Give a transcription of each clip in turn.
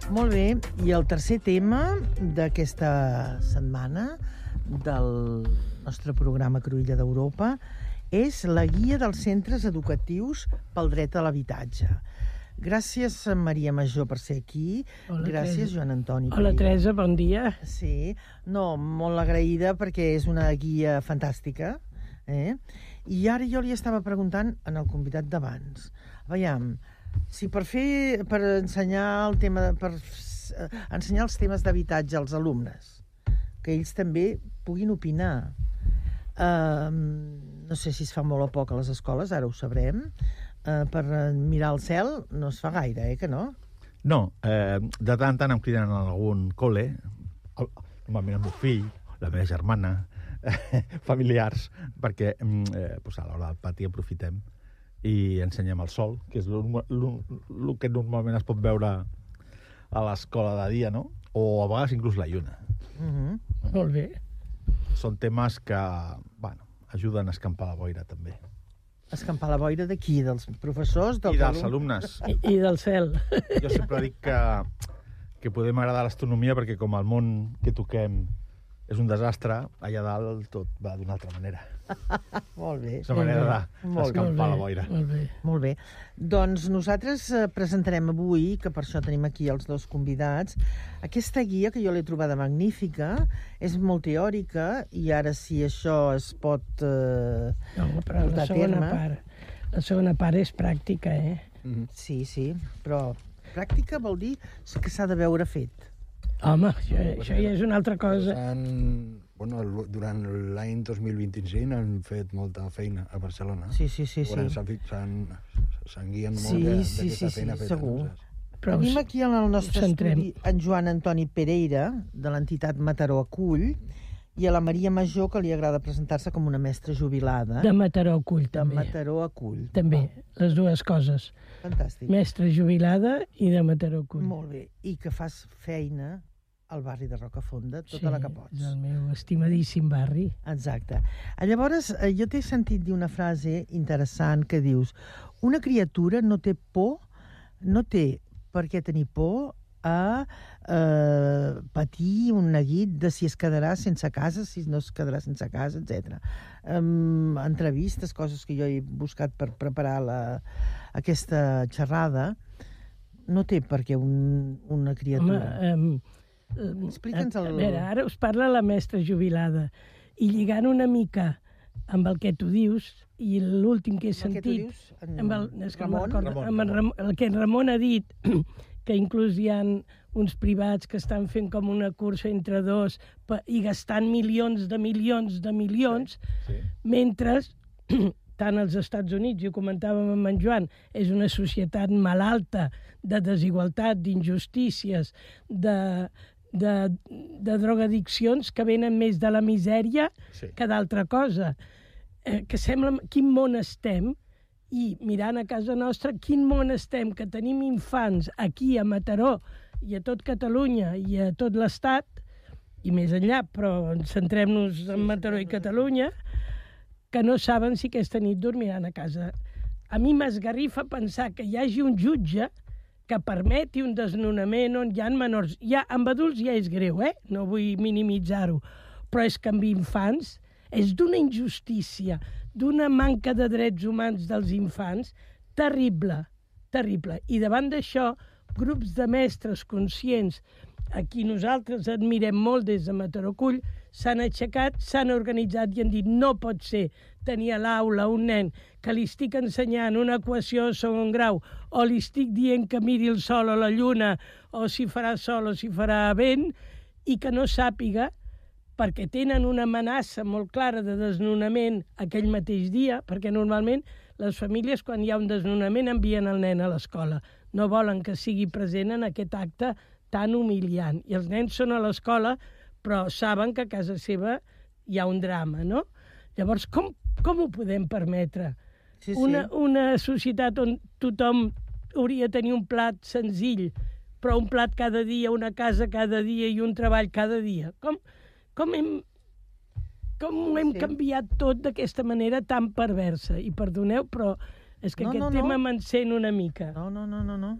Molt bé, i el tercer tema d'aquesta setmana del nostre programa Cruïlla d'Europa és la guia dels centres educatius pel dret a l'habitatge. Gràcies, Maria Major, per ser aquí. Hola, Gràcies, Teresa. Joan Antoni. Hola, Teresa, bon dia. Sí, no, molt agraïda perquè és una guia fantàstica. I ara jo li estava preguntant en el convidat d'abans. Aviam, si per ensenyar el tema, ensenyar els temes d'habitatge als alumnes, que ells també puguin opinar. No sé si es fa molt o poc a les escoles, ara ho sabrem. Per mirar el cel no es fa gaire, que no? No, de tant en tant em criden en algun col·le, normalment el meu fill, la meva germana, familiars, perquè a l'hora del pati aprofitem i ensenyem el sol, que és el que normalment es pot veure a l'escola de dia, no? O a vegades inclús la lluna. Molt bé. Són temes que, ajuden a escampar la boira, també. Escampar la boira d'aquí, dels professors, I dels alumnes. I del cel. Jo sempre dic que podem agradar l'astronomia perquè com el món que toquem és un desastre, allà dalt tot va d'una altra manera. Molt bé. És una manera d'escampar la boira. Molt bé. Molt bé. Doncs nosaltres presentarem avui, que per això tenim aquí els dos convidats, aquesta guia que jo l'he trobada magnífica, és molt teòrica, i ara si això es pot Però la segona part és pràctica, Sí, però pràctica vol dir que s'ha de veure fet. Home, això ja és una altra cosa. Durant l'any 2025 han fet molta feina a Barcelona. Sí. S'han guiat molt d'aquesta feina feta. Segur. Tenim aquí en el nostre estudi en Joan Antoni Pereira, de l'entitat Mataró Acull, i a la Maria Major, que li agrada presentar-se com una mestra jubilada. De Mataró Acull, també. De Mataró Acull. També, les dues coses. Fantàstic. Mestra jubilada i de Mataró Acull. Molt bé. I que fas feina al barri de Rocafonda, tota la que pots. Sí, és el meu estimadíssim barri. Exacte. Llavors, jo t'he sentit dir una frase interessant que dius: una criatura no té por, no té per què tenir por a patir un neguit de si es quedarà sense casa, si no es quedarà sense casa, etc. Entrevistes, coses que jo he buscat per preparar aquesta xerrada, no té per què una criatura. Explica'ns el... A veure, ara us parla la mestra jubilada, i lligant una mica amb el que tu dius, i l'últim que he sentit... El que en Ramon ha dit, que inclús hi ha uns privats que estan fent com una cursa entre dos i gastant milions, mentre tant als Estats Units, i ho comentàvem amb en Joan, és una societat malalta de desigualtat, d'injustícies, de drogadiccions que venen més de la misèria que d'altra cosa. Que sembla quin món estem, i mirant a casa nostra quin món estem, que tenim infants aquí a Mataró i a tot Catalunya i a tot l'Estat, i més enllà, però centrem-nos en Mataró i Catalunya, que no saben si aquesta nit dormiran a casa. A mi m'esgarrifa pensar que hi hagi un jutge que permeti un desnonament on hi ha menors. Amb adults ja és greu, no vull minimitzar-ho, però és que amb infants és d'una injustícia, d'una manca de drets humans dels infants terrible, terrible. I davant d'això, grups de mestres conscients, a qui nosaltres admirem molt des de Mataró Acull, s'han aixecat, s'han organitzat i han dit: no pot ser tenir a l'aula un nen que li estic ensenyant una equació de segon grau, o li estic dient que miri el sol o la lluna, o si farà sol o si farà vent, i que no sàpiga, perquè tenen una amenaça molt clara de desnonament aquell mateix dia, perquè normalment les famílies, quan hi ha un desnonament, envien el nen a l'escola. No volen que sigui present en aquest acte tan humiliant. I els nens són a l'escola, però saben que a casa seva hi ha un drama, no? Llavors, com ho podem permetre? Una societat on tothom hauria de tenir un plat senzill, però un plat cada dia, una casa cada dia i un treball cada dia. Com hem canviat tot d'aquesta manera tan perversa? I perdoneu, però és que aquest tema m'encén una mica. No.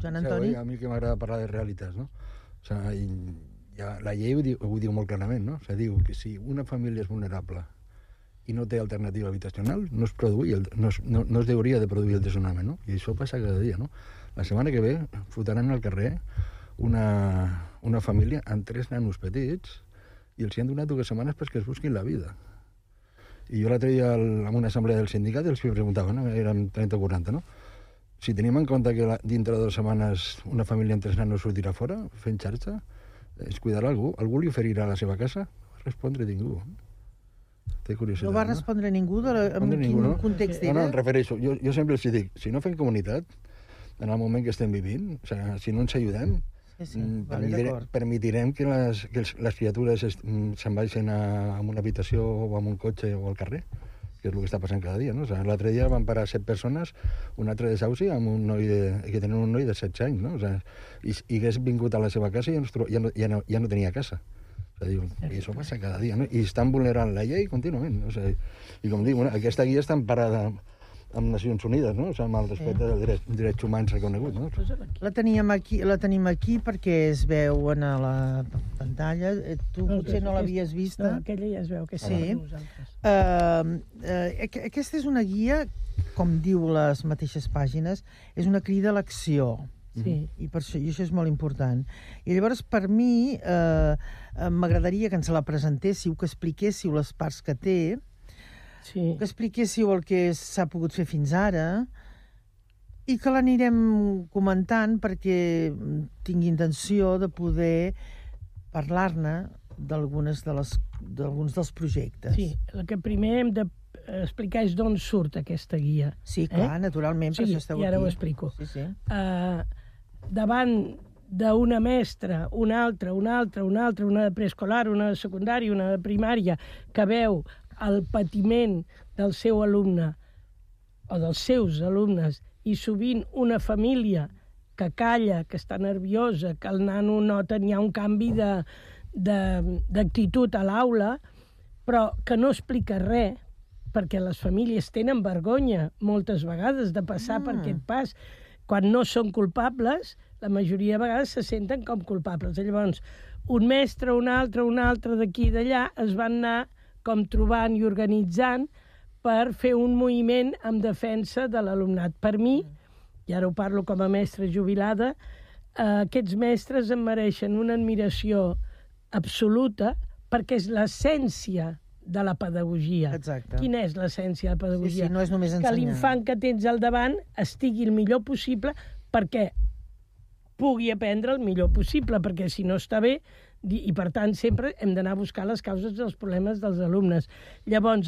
Joan Antoni? A mi que m'agrada parlar de realitats, no? O sigui, la llei ho diu molt clarament, no? O sigui, diu que si una família és vulnerable i no té alternativa habitacional, no es hauria de produir el desnonament, no? I això passa cada dia, no? La setmana que ve fotran al carrer una família amb 3 nanos petits i els hi han donat 2 setmanes perquè es busquin la vida. I jo l'altre dia, en una assemblea del sindicat, els preguntava, no? Eren 30 o 40, no? Si tenim en compte que dintre de 2 setmanes una família amb 3 nanos sortirà fora, fent xarxa, es cuidarà algú? Algú li oferirà la seva casa? No va respondre ningú. Té curiositat, no va respondre ningú? En quin context era? No, em refereixo. Jo sempre els dic, si no fem comunitat, en el moment que estem vivint, o sigui, si no ens ajudem, permetirem que les criatures se'n vagin a una habitació o a un cotxe o al carrer, que és el que està passant cada dia, no? O sigui, l'altre dia van parar 7 persones, un altre desauci amb un noi que tenen un noi de 16 anys, no? O sigui, i hagués vingut a la seva casa i ja no tenia casa. O sigui, i això passa cada dia, no? I estan vulnerant la llei contínuament. O sigui, i com dic, aquesta guia està emparada amb Nacions Unides, no? O sigui, amb el respecte dels drets humans reconeguts, no? La tenim aquí perquè es veu a la pantalla. Tu potser no l'havies vista. No, aquella ja es veu que sí. Aquesta és una guia, com diu les mateixes pàgines, és una crida a l'acció. Sí. I això és molt important. I llavors, per mi, m'agradaria que ens la presentéssiu, que expliquéssiu les parts que té, sí, que expliquéssiu el que s'ha pogut fer fins ara i que l'anirem comentant perquè tingui intenció de poder parlar-ne d'alguns dels projectes. Sí, el que primer hem d'explicar és d'on surt aquesta guia. Sí, clar, naturalment, per sí, això esteu aquí. I ara ho explico. Sí. Davant d'una mestra, una altra, una de preescolar, una de secundària, una de primària, que veu el patiment del seu alumne o dels seus alumnes i sovint una família que calla, que està nerviosa, que el nano nota hi ha un canvi d'actitud a l'aula, però que no explica res, perquè les famílies tenen vergonya moltes vegades de passar per aquest pas. Quan no són culpables, la majoria de vegades se senten com culpables. Llavors, un mestre, un altre d'aquí i d'allà es van anar com trobant i organitzant per fer un moviment en defensa de l'alumnat. Per mi, i ara ho parlo com a mestra jubilada, aquests mestres em mereixen una admiració absoluta perquè és l'essència de la pedagogia. Exacte. Quina és l'essència de la pedagogia? Sí, no és només ensenyar. Que l'infant que tens al davant estigui el millor possible perquè pugui aprendre el millor possible, perquè si no està bé, i per tant sempre hem d'anar a buscar les causes dels problemes dels alumnes. Llavors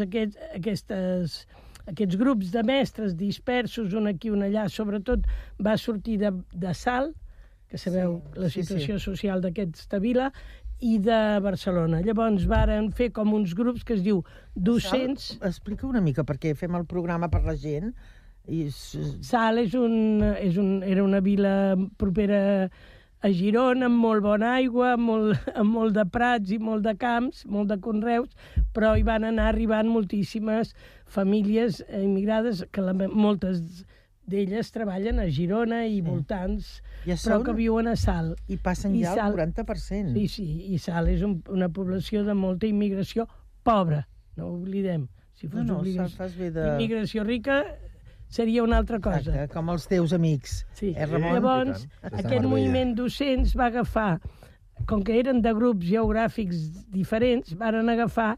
aquests grups de mestres dispersos, un aquí, un allà, sobretot va sortir de Salt, que sabeu la situació social d'aquesta vila, i de Barcelona. Llavors varen fer com uns grups que es diu docents... Explica una mica, perquè fem el programa per la gent. Salt era una vila propera a Girona, amb molt bona aigua, amb molt de prats i molt de camps, molt de conreus, però hi van anar arribant moltíssimes famílies immigrades, que moltes d'elles treballen a Girona i voltants, però que viuen a Salt. I passen ja el 40%. Sí, i Salt és una població de molta immigració pobra, no ho oblidem. Si fos immigració rica seria una altra cosa. Exacte, com els teus amics. Sí. Llavors, aquest moviment docents va agafar, com que eren de grups geogràfics diferents, van agafar,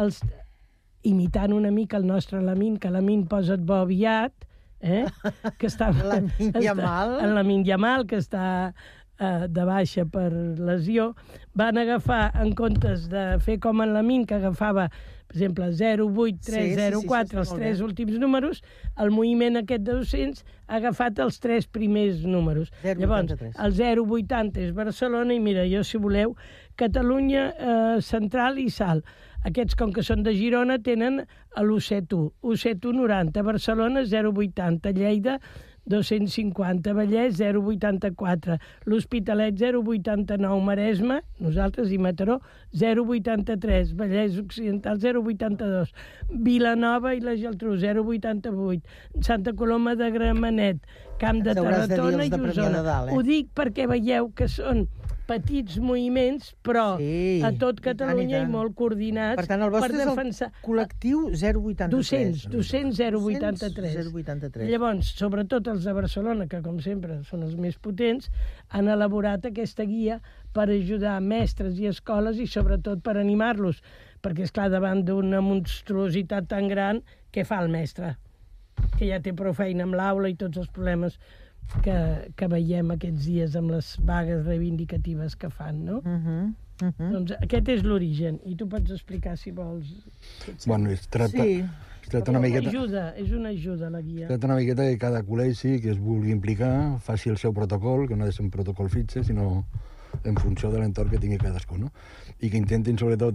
imitant una mica el nostre Lamin, que Lamin posa't bo aviat, que estava... Lamin Yamal, que està de baixa per lesió, van agafar, en comptes de fer com en Lamin, que agafava, per exemple, 0, 8, 3, 0, 4, els 3 últims números, el moviment aquest de docents ha agafat els 3 primers números. Llavors, el 080 és Barcelona i, mira, jo, si voleu, Catalunya Central i Salt. Aquests, com que són de Girona, tenen l'U71. U71 90, Barcelona 080, Lleida 250, Vallès 0,84, l'Hospitalet 0,89, Maresme, nosaltres i Mataró 0,83, Vallès Occidental 0,82, Vilanova i la Geltrú 0,88, Santa Coloma de Gramenet, Camp de Tarragona i Osona. Ho dic perquè veieu que són petits moviments, però a tot Catalunya i molt coordinats. Per tant, el vostre és el col·lectiu 083. 200 083. 083. Llavors, sobretot els de Barcelona, que com sempre són els més potents, han elaborat aquesta guia per ajudar mestres i escoles i sobretot per animar-los. Perquè, esclar, davant d'una monstruositat tan gran, què fa el mestre? Que ja té prou feina amb l'aula i tots els problemes que veiem aquests dies amb les vagues reivindicatives que fan, no? Doncs aquest és l'origen. I tu pots explicar, si vols. Bueno, es tracta una miqueta... És una ajuda, la guia. Es tracta una miqueta que cada col·legi que es vulgui implicar faci el seu protocol, que no ha de ser un protocol fitxe, sinó en funció de l'entorn que tingui cadascú, no? I que intentin, sobretot,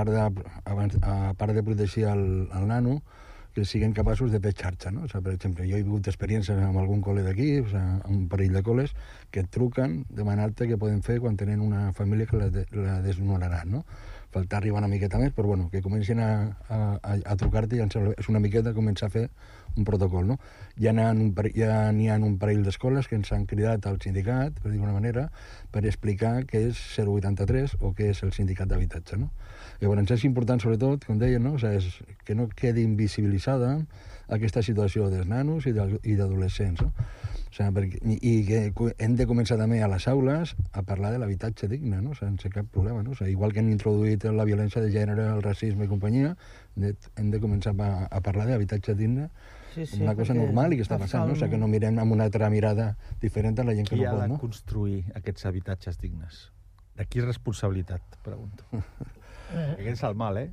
a part de protegir el nano, que siguin capaços de fer xarxa, no? O sigui, per exemple, jo he tingut experiències amb algun col·le d'aquí, o sigui, un parell de col·les, que et truquen demanant-te què poden fer quan tenen una família que la desnonaran, no? Falta arribar una miqueta més, però bueno, que comencin a trucar-te i és una miqueta començar a fer un protocol, no? Ja n'hi ha un parell d'escoles que ens han cridat al sindicat, per dir-ho d'una manera, per explicar què és 083 o què és el sindicat d'habitatge, no? Llavors és important, sobretot, com deia, no? O sigui, que no quedi invisibilitzada aquesta situació dels nanos i d'adolescents, no? O sigui, i que hem de començar també a les aules a parlar de l'habitatge digne, no? Sense cap problema, no? O sigui, igual que han introduït la violència de gènere, el racisme i companyia, hem de començar a parlar d'habitatge digne com una cosa normal i que està passant, no? O sigui, que no mirem amb una altra mirada diferent a la gent que no pot, no? Qui ha de construir aquests habitatges dignes? De qui és responsabilitat, pregunto. Aquest és el mal,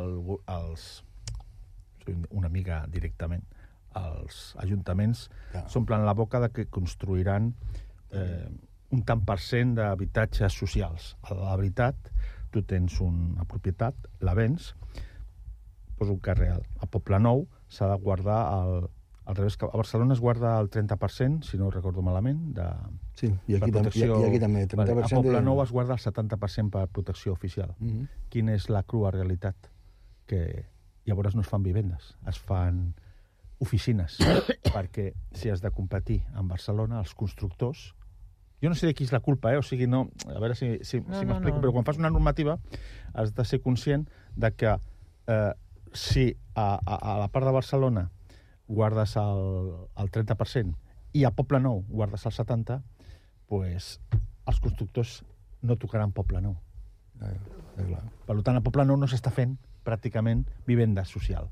una mica directament. Els ajuntaments s'omplen la boca de que construiran un tant per cent d'habitatges socials. A la veritat, tu tens una propietat, la vens, poso un cas real. A Poblenou s'ha de guardar al revés, que a Barcelona es guarda el 30%, si no ho recordo malament, sí, i aquí també. 30%. A Poblenou es guarda el 70% per protecció oficial. Quina és la crua realitat? Que llavors no es fan vivendes, es fan oficines, perquè si has de competir amb Barcelona, els constructors... Jo no sé de qui és la culpa, o sigui, no... A veure si m'explico, però quan fas una normativa has de ser conscient de que si a la part de Barcelona guardes el 30% i a Poblenou guardes el 70%, doncs els constructors no tocaran Poblenou. Per tant, a Poblenou no s'està fent pràcticament vivenda social.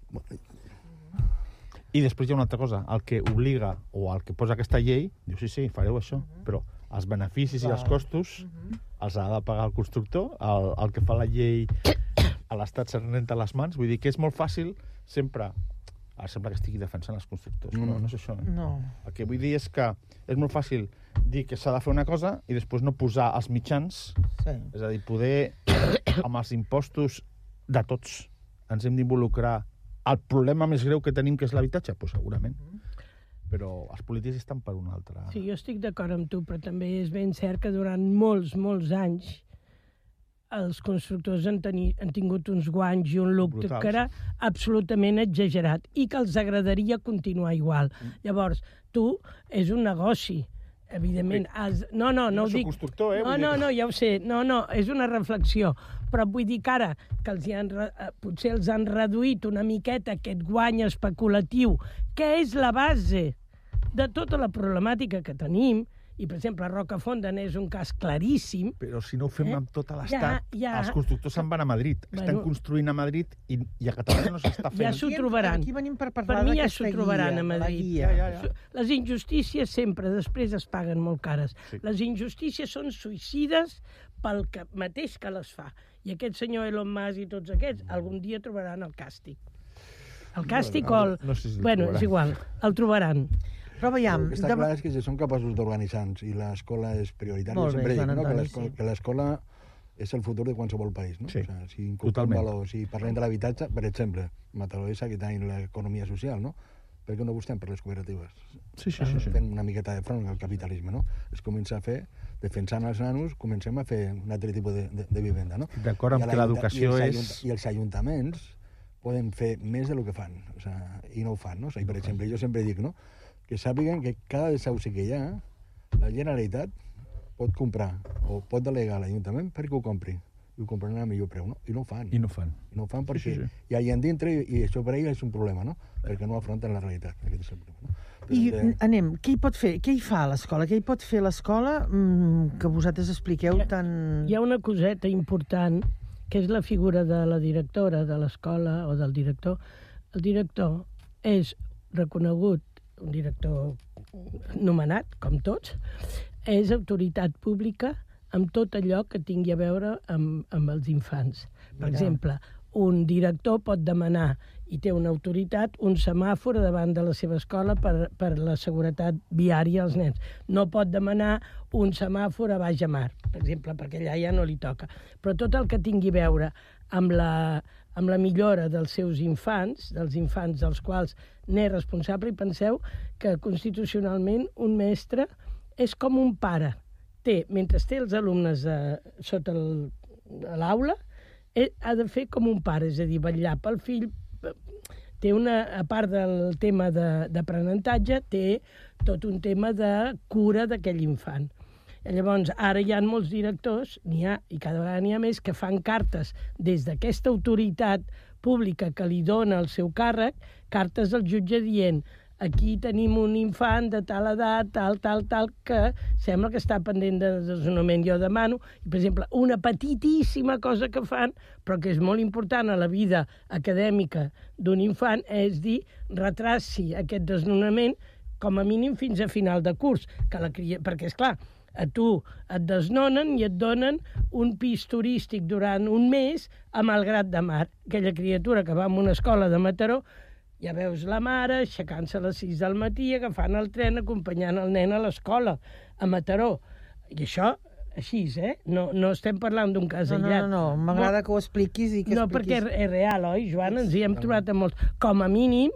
I després hi ha una altra cosa, el que obliga o el que posa aquesta llei, diu sí, fareu això, però els beneficis i els costos els ha de pagar el constructor, el que fa la llei a l'Estat se'n renta les mans, vull dir que és molt fàcil sempre, ara sembla que estigui defensant els constructors, no és això. No. El que vull dir és que és molt fàcil dir que s'ha de fer una cosa i després no posar els mitjans, és a dir, poder amb els impostos de tots ens hem d'involucrar el problema més greu que tenim, que és l'habitatge? Doncs segurament. Però els polítics estan per una altra... Sí, jo estic d'acord amb tu, però també és ben cert que durant molts anys els constructors han tingut uns guanys i un lucre que era absolutament exagerat i que els agradaria continuar igual. Llavors, és un negoci. Evidentment, no ho dic... constructor, No, ja ho sé. No, és una reflexió. Però vull dir que ara que potser els han reduït una miqueta aquest guany especulatiu, que és la base de tota la problemàtica que tenim, i, per exemple, Rocafonda és un cas claríssim... Però si no ho fem amb tot l'Estat, els constructors se'n van a Madrid. Estan construint a Madrid i a Catalunya no s'està fent. Ja s'ho trobaran. Aquí venim per parlar per mi ja d'aquesta s'ho trobaran a Madrid. Ja. Les injustícies sempre després es paguen molt cares. Sí. Les injustícies són suïcides pel mateix que les fa. I aquest senyor Elon Musk i tots aquests algun dia trobaran el càstig. El càstig o el... No sé si bueno, és igual, el trobaran. Però veiem... El que està clar és que si són capaços d'organitzar-nos i l'escola és prioritària. Molt bé, sempre dic que l'escola és el futur de qualsevol país. No? Sí, o sigui, si inculquem valors, si parlem de l'habitatge, per exemple, Mataró és aquest any l'economia social, no? per què no apostem per les cooperatives? Sí. Fent una miqueta de front al capitalisme, no? Es comença a fer, defensant els nanos, comencem a fer un altre tipus de vivenda, no? D'acord amb que l'educació és... I els ajuntaments poden fer més del que fan, o sea, i no ho fan, no? O sigui, per exemple, jo sempre dic, no?, que sàpiguen que cada desahuci que hi ha, la Generalitat pot comprar o pot delegar a l'Ajuntament perquè ho compri. I ho compraran a millor preu, no? I no ho fan. I no ho fan. I no ho fan perquè hi ha gent dintre i això per ells és un problema, no? Perquè no afronten la realitat. Aquest és el problema, no? I anem, què hi pot fer? Què hi fa a l'escola? Què hi pot fer l'escola que vosaltres expliqueu tan... Hi ha una coseta important, que és la figura de la directora de l'escola o del director. El director és reconegut, un director nomenat, com tots, és autoritat pública amb tot allò que tingui a veure amb els infants. Per exemple, un director pot demanar, i té una autoritat, un semàfor davant de la seva escola per la seguretat viària als nens. No pot demanar un semàfor a Baix a Mar, per exemple, perquè allà ja no li toca. Però tot el que tingui a veure amb la millora dels seus infants, dels infants dels quals n'és responsable, i penseu que constitucionalment un mestre és com un pare. Mentre té els alumnes sota l'aula, ha de fer com un pare, és a dir, vetllar pel fill. A part del tema d'aprenentatge, té tot un tema de cura d'aquell infant. Llavors, ara hi ha molts directors, n'hi ha, i cada vegada n'hi ha més, que fan cartes des d'aquesta autoritat pública que li dona el seu càrrec, cartes al jutge dient: aquí tenim un infant de tal edat, tal, que sembla que està pendent de desnonament. Jo demano, i per exemple, una petitíssima cosa que fan, però que és molt important a la vida acadèmica d'un infant, és dir, retraci aquest desnonament com a mínim fins a final de curs. Perquè, esclar, a tu et desnonen i et donen un pis turístic durant un mes a Malgrat de Mar. Aquella criatura que va a una escola de Mataró, ja veus la mare aixecant-se a les 6 del matí, agafant el tren, acompanyant el nen a l'escola, a Mataró. I això, així, No estem parlant d'un cas aïllat. No, m'agrada que ho expliquis i que no, perquè és real, oi, Joan? Ens hi hem trobat a molts. Com a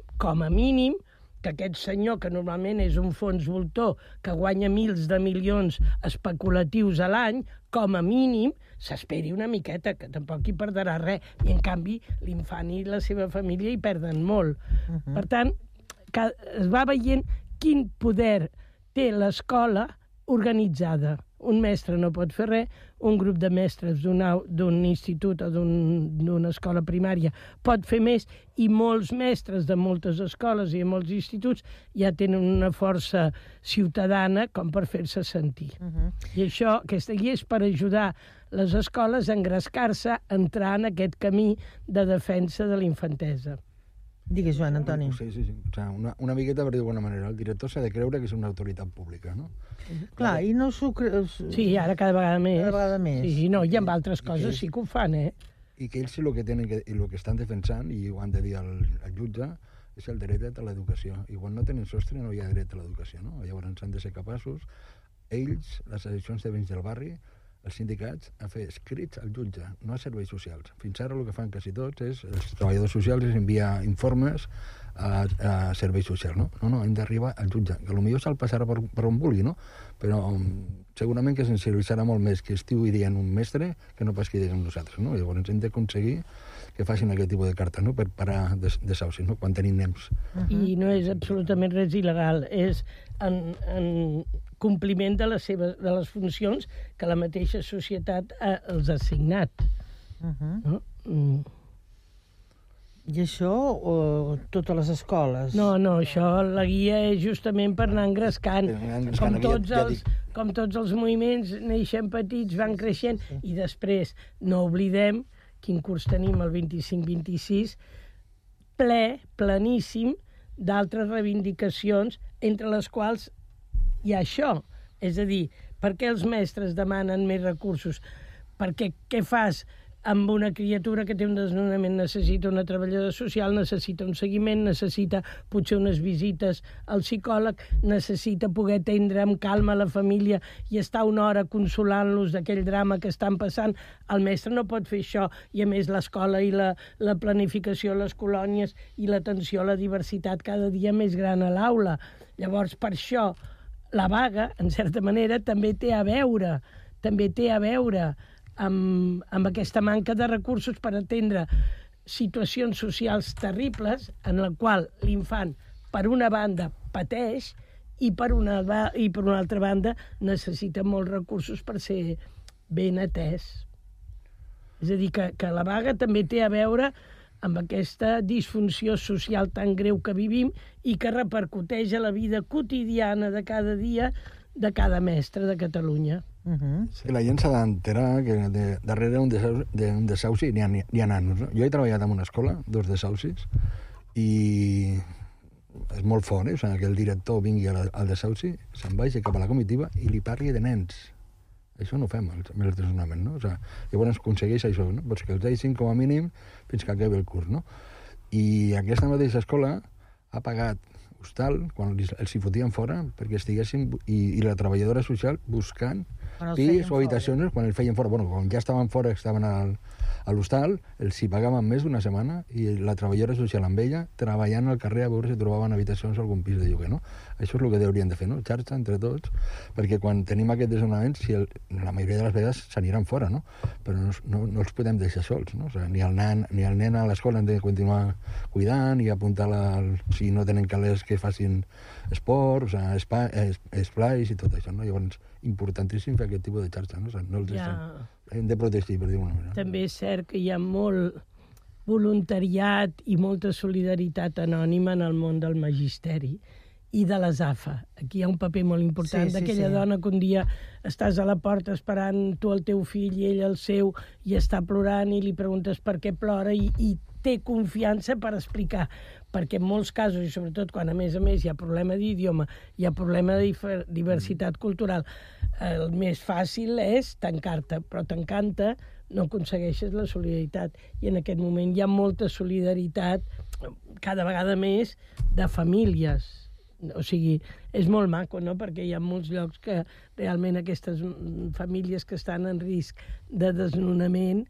mínim, que aquest senyor, que normalment és un fons voltor, que guanya mils de milions especulatius a l'any, com a mínim s'esperi una miqueta, que tampoc hi perdrà res. I, en canvi, l'infant i la seva família hi perden molt. Per tant, es va veient quin poder té l'escola organitzada. Un mestre no pot fer res, un grup de mestres d'un institut o d'una escola primària pot fer més, i molts mestres de moltes escoles i de molts instituts ja tenen una força ciutadana com per fer-se sentir. I això, aquesta guia és per ajudar les escoles a engrescar-se, a entrar en aquest camí de defensa de la infantesa. Digues, Joan, Antoni. Sí. O sea, una miqueta, per dir d'alguna manera. El director s'ha de creure que és una autoritat pública, no? Clar, i no s'ho creu... Sí, ara cada vegada més. Cada vegada més. Sí, no, i amb altres coses sí que ho fan, I que ells el que tenen, i el que estan defensant, i ho han de dir al jutge, és el dret a l'educació. I quan no tenen sostre no hi ha dret a l'educació, no? Llavors han de ser capaços, ells, les associacions de veïns del barri, els sindicats, a fer escrits al jutge, no a serveis socials. Fins ara el que fan quasi tots és, els treballadors socials, és enviar informes a serveis socials, no? No, hem d'arribar al jutge, que potser se'l passarà per on vulgui, no? Però segurament que se'n servirà molt més que estigui dient un mestre que no pas que diguem nosaltres, no? Llavors hem d'aconseguir que facin aquest tipus de cartes, no?, per parar desahucis, no?, quan tenim nens. I no és absolutament res il·legal, és en compliment de les funcions que la mateixa societat els ha assignat. No? I això totes les escoles? No, això la guia és justament per anar engrescant. Com tots els moviments neixen petits, van creixent, i després no oblidem quin curs tenim, el 25-26, pleníssim d'altres reivindicacions, entre les quals hi ha això. És a dir, per què els mestres demanen més recursos? Perquè què fas? amb una criatura que té un desnonament necessita una treballadora social, necessita un seguiment, necessita potser unes visites al psicòleg, necessita poder atendre amb calma la família i estar una hora consolant-los d'aquell drama que estan passant. El mestre no pot fer això, i a més l'escola i la planificació, les colònies i l'atenció a la diversitat cada dia més gran a l'aula. Llavors, per això, la vaga, en certa manera, també té a veure amb aquesta manca de recursos per atendre situacions socials terribles en la qual l'infant, per una banda, pateix i per una altra banda necessita molts recursos per ser ben atès. És a dir, que la vaga també té a veure amb aquesta disfunció social tan greu que vivim i que repercuteix a la vida quotidiana de cada dia de cada mestre de Catalunya. Sí, la gent s'ha d'enterar que darrere d'un desauci n'hi ha nanos. No? Jo he treballat en una escola, 2 desaucis, i és molt fort, o sigui, que el director vingui al desauci, se'n vagi cap a la comitiva i li parli de nens. Això no ho fem, amb el desnonament, no? O sigui, llavors aconsegueix això, no? Pues que els deixin com a mínim fins que acabi el curs, no? I aquesta mateixa escola ha pagat hostal quan els hi fotien fora perquè estiguessin, i la treballadora social buscant pis o habitacions quan els feien fora. Bueno, quan ja estaven fora, estaven a l'hostal, els hi pagaven més d'una setmana i la treballadora social amb ella treballant al carrer a veure si trobaven habitacions a algun pis de lloguer, no? Això és el que haurien de fer, no? Xarxa entre tots, perquè quan tenim aquest desnonament, la majoria de les vegades s'aniran fora, no? Però no els podem deixar sols, no? O sigui, ni el nen a l'escola han de continuar cuidant i apuntar si no tenen calés que facin esport, o sigui, esplais i tot això, no? Llavors, importantíssim fer aquest tipus de xarxa, no? O sigui, no els hem de protegir, per dir-ho d'una manera. També és cert que hi ha molt voluntariat i molta solidaritat anònima en el món del magisteri i de les AFA. Aquí hi ha un paper molt important d'aquella dona que un dia estàs a la porta esperant tu el teu fill i ell el seu i està plorant i li preguntes per què plora i té confiança per explicar, perquè en molts casos, i sobretot quan a més hi ha problema d'idioma, hi ha problema de diversitat cultural, el més fàcil és tancar-te, però tancant-te no aconsegueixes la solidaritat. I en aquest moment hi ha molta solidaritat, cada vegada més, de famílies. O sigui, és molt maco, no?, perquè hi ha molts llocs que realment aquestes famílies que estan en risc de desnonament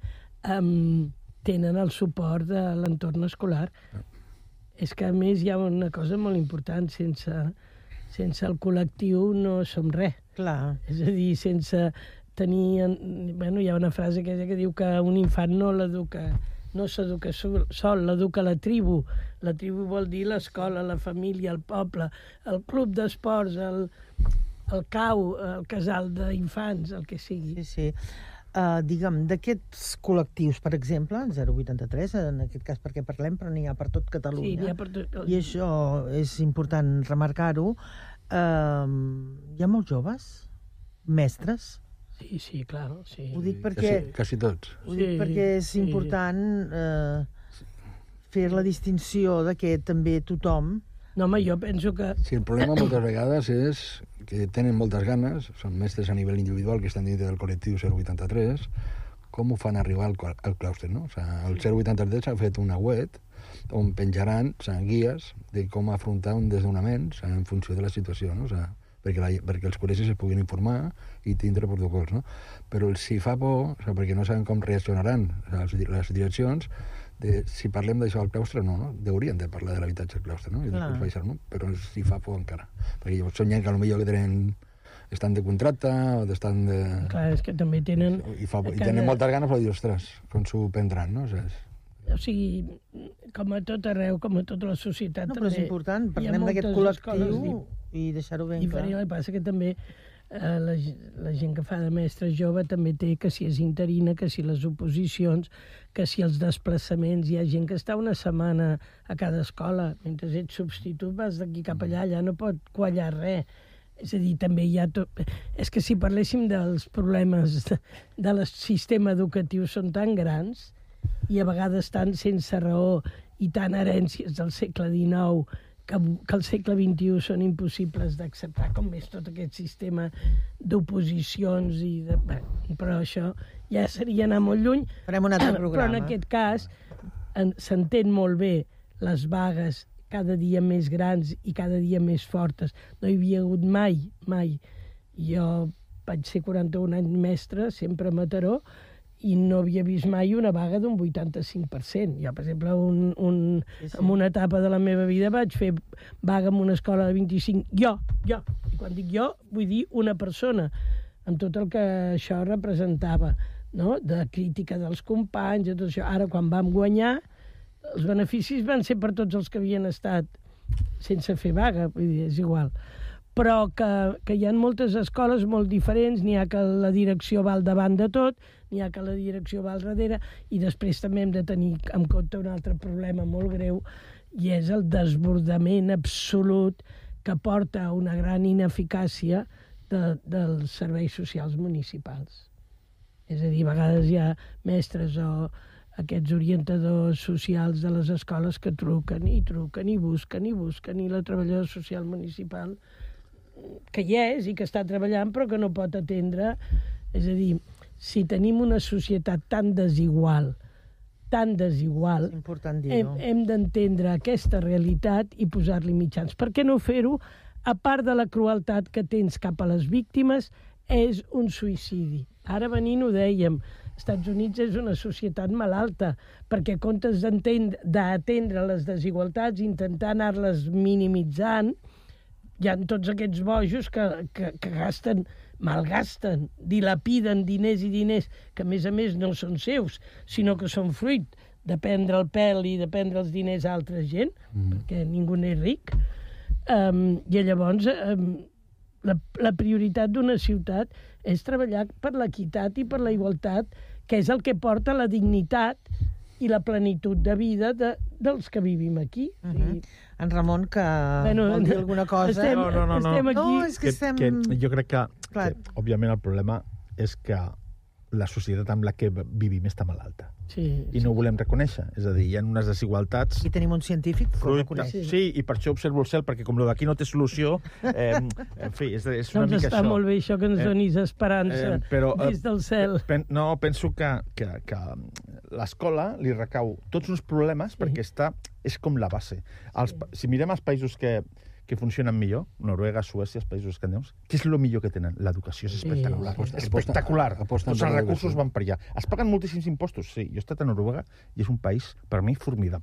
tenen el suport de l'entorn escolar. És que, a més, hi ha una cosa molt important. Sense el col·lectiu no som res. Clar. És a dir, sense tenir... Bueno, hi ha una frase que diu que un infant no s'educa sol, l'educa la tribu. La tribu vol dir l'escola, la família, el poble, el club d'esports, el CAU, el casal d'infants, el que sigui. Sí. Digue'm, d'aquests col·lectius, per exemple, el 083, en aquest cas perquè parlem, però n'hi ha per tot Catalunya. Sí, n'hi ha per tot. I això és important remarcar-ho. Hi ha molts joves? Mestres? Sí, clar. Sí. Ho dic perquè... Quasi tots. Ho dic perquè és important fer la distinció de que també tothom... No, home, jo penso que... Sí, el problema moltes vegades és que tenen moltes ganes, són mestres a nivell individual que estan dintre del col·lectiu 083, com ho fan arribar al claustre, no? O sigui, el 083 ha fet una web on penjaran guies de com afrontar un desnonament en funció de la situació, no? O sigui, perquè els col·legis es puguin informar i tindre protocols, no? Però els hi fa por, perquè no saben com reaccionaran les direccions, si parlem d'això al claustre, no? Deurien de parlar de l'habitatge al claustre, no? I després baixar, no? Però els hi fa por encara. Perquè són gent que potser que estan de contracte o estan de... Clar, és que també tenen... I tenen moltes ganes, però dir, ostres, com s'ho prendran, no? O sigui, com a tot arreu, com a tota la societat, també... No, però és important, parlem d'aquest col·lectiu i deixar-ho ben clar. El que passa que també la gent que fa de mestre jove també té que si és interina, que si les oposicions, que si els desplaçaments. Hi ha gent que està una setmana a cada escola. Mentre ets substitut vas d'aquí cap allà, allà no pot quallar res. És a dir, també hi ha tot... És que si parléssim dels problemes del sistema educatiu són tan grans i a vegades tan sense raó i tan herències del segle XIX que al segle XXI són impossibles d'acceptar, com és tot aquest sistema d'oposicions. Però això ja seria anar molt lluny. Farem un altre programa. Però en aquest cas s'entén molt bé les vagues cada dia més grans i cada dia més fortes. No hi havia hagut mai. Jo vaig ser 41 anys mestre, sempre a Mataró, i no havia vist mai una vaga d'un 85%. Jo, per exemple, en una etapa de la meva vida vaig fer vaga en una escola de 25. Jo. I quan dic jo, vull dir una persona, amb tot el que això representava, no? De crítica dels companys, de tot això. Ara, quan vam guanyar, els beneficis van ser per tots els que havien estat sense fer vaga, vull dir, és igual. Però que hi ha moltes escoles molt diferents, n'hi ha que la direcció va al davant de tot, n'hi ha que la direcció va al darrere, i després també hem de tenir en compte un altre problema molt greu, i és el desbordament absolut que porta a una gran ineficàcia dels serveis socials municipals. És a dir, a vegades hi ha mestres o aquests orientadors socials de les escoles que truquen i busquen, i la treballadora social municipal que hi és i que està treballant però que no pot atendre. És a dir, si tenim una societat tan desigual, hem d'entendre aquesta realitat i posar-li mitjans. Per què no fer-ho? A part de la crueltat que tens cap a les víctimes, és un suïcidi. Ara venint ho dèiem, als Estats Units és una societat malalta, perquè en comptes d'atendre les desigualtats, intentar anar-les minimitzant, hi ha tots aquests bojos que malgasten, dilapiden diners i diners, que a més no són seus, sinó que són fruit de prendre el pèl i de prendre els diners a altra gent, perquè ningú n'és ric. I llavors la prioritat d'una ciutat és treballar per l'equitat i per la igualtat, que és el que porta la dignitat i la plenitud de vida dels que vivim aquí. En Ramon, que vol dir alguna cosa. No. Estem aquí. No, és que estem... Jo crec que, òbviament, el problema és que la societat amb la que vivim està malalta. I no ho volem reconèixer. És a dir, hi ha unes desigualtats... I tenim un científic que ho reconeix. Sí, i per això observo el cel, perquè com el d'aquí no té solució, en fi, és una mica això. Està molt bé això que ens donis esperança des del cel. Penso que l'escola li recau tots uns problemes perquè és com la base. Si mirem els països que funcionen millor, Noruega, Suècia, els països escandinaus, què és el millor que tenen? L'educació és espectacular. Espectacular. Tots els recursos van per allà. Es paguen moltíssims impostos, sí. Jo he estat a Noruega i és un país, per mi, formidable.